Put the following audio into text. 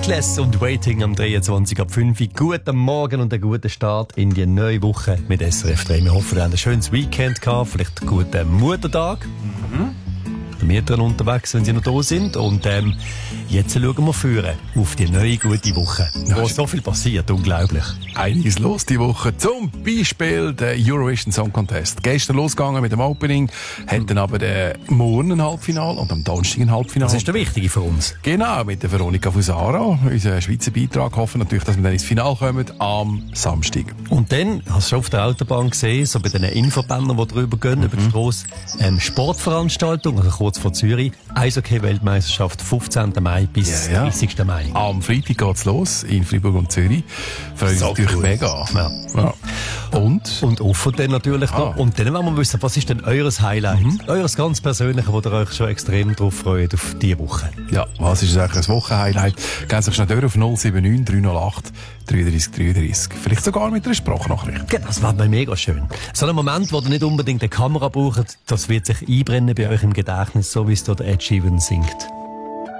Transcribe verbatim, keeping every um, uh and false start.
Reckless und Waiting am dreiundzwanzig ab fünf Uhr. Guten Morgen und einen guten Start in die neue Woche mit S R F drei. Wir hoffen, ihr habt ein schönes Weekend gehabt, vielleicht einen guten Muttertag. Mhm. Wir sind unterwegs, wenn sie noch da sind. Und ähm, jetzt schauen wir führen auf die neue gute Woche, wo so viel passiert, unglaublich. Einiges los die Woche. Zum Beispiel der Eurovision Song Contest. Gestern losgegangen mit dem Opening, hat dann aber der morgen ein Halbfinale und am Donnerstag ein Halbfinale. Das ist der Wichtige für uns. Genau, mit der Veronika Fusaro, unser Schweizer Beitrag. Hoffen natürlich, dass wir dann ins Finale kommen am Samstag. Und dann, hast du schon auf der Autobahn gesehen, so bei den Infobändern, die drüber gehen, mhm. über die Strasse, ähm, Sportveranstaltung, also kurz vor Zürich, Eishockey-Weltmeisterschaft, fünfzehnten Mai bis ja, ja. dreißigsten Mai. Am Freitag geht's los, in Freiburg und Zürich. Freuen uns natürlich cool. mega. Ja. Ja. Und? Und offen dann natürlich ah. noch. Und dann wollen wir wissen, was ist denn eures Highlight? Mhm. Eures ganz Persönliche, wo ihr euch schon extrem drauf freut, auf diese Woche. Ja, was ist eigentlich ein Wochenhighlight? Gehen Sie schnell durch auf null sieben neun drei null acht drei drei drei drei. Vielleicht sogar mit einer Sprachnachricht. Genau, das war mega schön. So ein Moment, wo ihr nicht unbedingt eine Kamera braucht, das wird sich einbrennen bei euch im Gedächtnis, so wie es dort Ed Sheeran singt.